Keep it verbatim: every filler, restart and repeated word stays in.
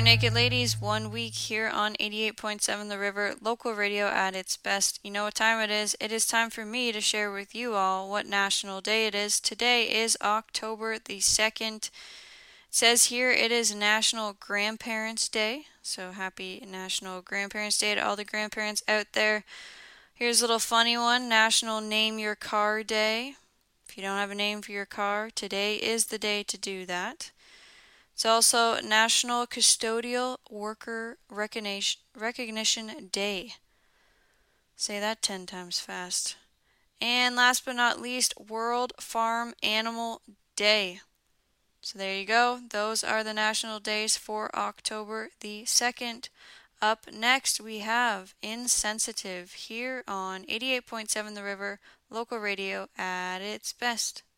Naked Ladies, one week here on eighty-eight point seven The River, local radio at its best. You know what time it is? It is time for me to share with you all what national day it is. Today is October the second. It says here it is National Grandparents' Day, so happy National Grandparents' Day to all the grandparents out there. Here's a little funny one, National Name Your Car Day. If you don't have a name for your car, today is the day to do that. It's also National Custodial Worker Recognition, Recognition Day. Say that ten times fast. And last but not least, World Farm Animal Day. So there you go. Those are the national days for October the second. Up next, we have Insensitive here on eighty-eight point seven The River, local radio at its best.